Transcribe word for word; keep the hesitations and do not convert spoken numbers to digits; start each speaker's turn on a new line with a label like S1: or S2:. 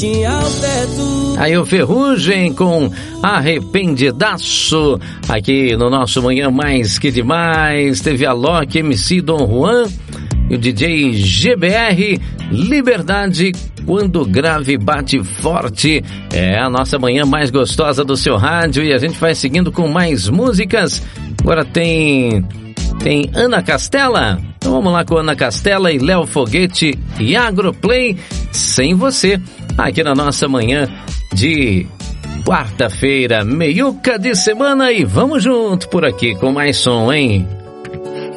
S1: frente ao teto.
S2: Aí o Ferrugem com Arrependidaço, aqui no nosso Manhã Mais Que Demais. Teve a Loki, M C Dom Juan e o D J G B R, Liberdade, Quando o Grave Bate Forte. É a nossa manhã mais gostosa do seu rádio e a gente vai seguindo com mais músicas. Agora tem... Tem Ana Castela. Então vamos lá com Ana Castela e Léo Foguete e Agroplay, Sem Você, aqui na nossa manhã de quarta-feira, meiuca de semana, e vamos junto por aqui com mais som, hein?